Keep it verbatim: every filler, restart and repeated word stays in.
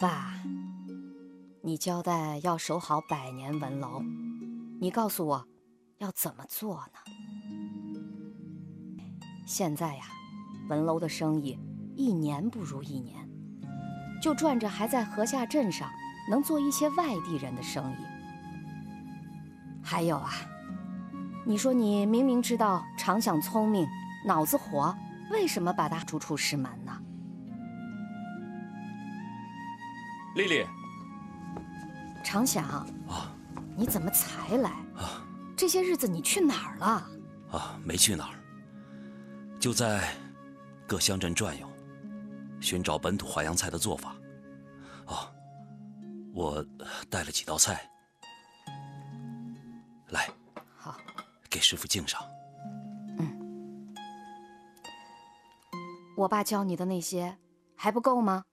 爸，你交代要守好百年文楼，你告诉我要怎么做呢？现在呀，文楼的生意一年不如一年，就赚着还在河下镇上能做一些外地人的生意。还有啊，你说你明明知道常想聪明，脑子活，为什么把他逐出师门呢？ 丽丽， 常想啊， 你怎么才来？ 啊， 这些日子你去哪儿了？ 啊，没去哪儿，就在各乡镇转悠，寻找本土淮扬菜的做法。啊，我带了几道菜，来， 好， 给师傅敬上。 嗯，我爸教你的那些还不够吗？